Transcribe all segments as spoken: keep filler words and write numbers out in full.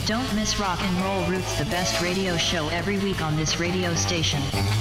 Don't miss Rock and Roll Roots, the best radio show every week on this radio station.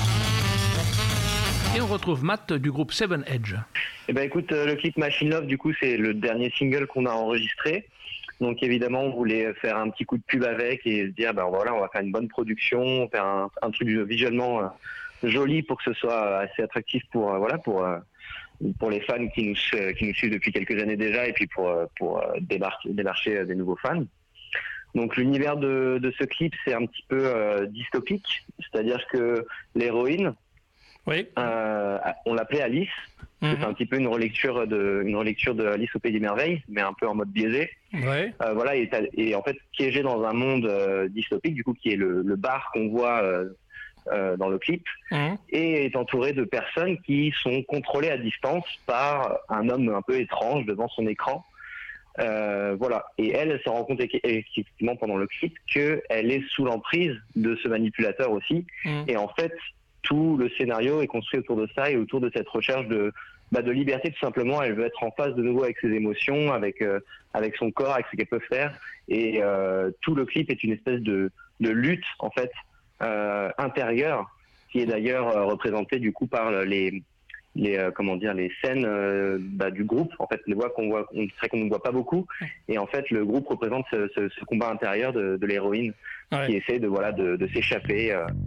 Et on retrouve Matt du groupe Seven Edge. Eh ben écoute, euh, le clip Machine Love, du coup, c'est le dernier single qu'on a enregistré. Donc évidemment, on voulait faire un petit coup de pub avec et se dire, ben voilà, on va faire une bonne production, faire un, un truc visuellement euh, joli pour que ce soit assez attractif pour euh, voilà pour euh, pour les fans qui nous euh, qui nous suivent depuis quelques années déjà et puis pour euh, pour euh, démarcher, démarcher euh, des nouveaux fans. Donc l'univers de, de ce clip, c'est un petit peu euh, dystopique, c'est-à-dire que l'héroïne, oui. euh, on l'appelait Alice. Mm-hmm. C'est un petit peu une relecture de une relecture de Alice au Pays des Merveilles, mais un peu en mode biaisé. Ouais. Euh, voilà, et, et en fait piégée dans un monde euh, dystopique, du coup, qui est le, le bar qu'on voit euh, euh, dans le clip, mmh. et est entourée de personnes qui sont contrôlées à distance par un homme un peu étrange devant son écran. Euh, voilà. Et elle, elle se rend compte effectivement pendant le clip qu'elle est sous l'emprise de ce manipulateur aussi. Mmh. Et en fait, tout le scénario est construit autour de ça et autour de cette recherche de bah, de liberté, tout simplement. Elle veut être en phase de nouveau avec ses émotions, avec euh, avec son corps, avec ce qu'elle peut faire. Et euh, tout le clip est une espèce de de lutte en fait euh, intérieure, qui est d'ailleurs euh, représentée du coup par les les euh, comment dire les scènes euh, bah, du groupe, en fait les voix qu'on voit, on serait qu'on ne voit pas beaucoup, et en fait le groupe représente ce, ce, ce combat intérieur de, de l'héroïne, ouais. qui essaie de voilà de, de s'échapper. Euh,